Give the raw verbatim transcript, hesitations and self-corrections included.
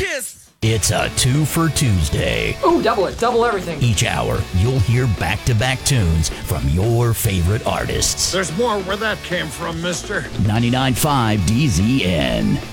Kiss. It's a two for Tuesday. Ooh, double it. Double everything. Each hour, you'll hear back-to-back tunes from your favorite artists. There's more where that came from, mister. ninety-nine point five D Z N.